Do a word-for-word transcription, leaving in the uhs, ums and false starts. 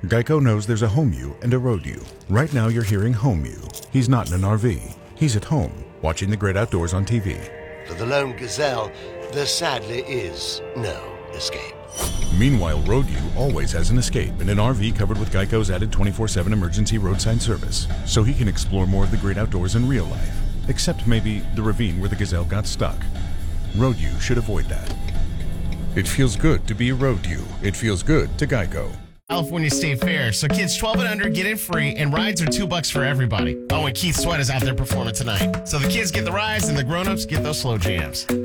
Geico knows there's a home you and a road you. Right now you're hearing home you. He's not in an R V. He's at home, watching the great outdoors on T V. For the lone gazelle, there sadly is no escape. Meanwhile, road you always has an escape in an R V covered with Geico's added twenty-four seven emergency roadside service, so he can explore more of the great outdoors in real life. Except maybe the ravine where the gazelle got stuck. Road you should avoid that. It feels good to be a road you. It feels good to Geico. California State Fair. So kids twelve and under get in free, and rides are two bucks for everybody. Oh, and Keith Sweat is out there performing tonight. So the kids get the rides, and the grown-ups get those slow jams.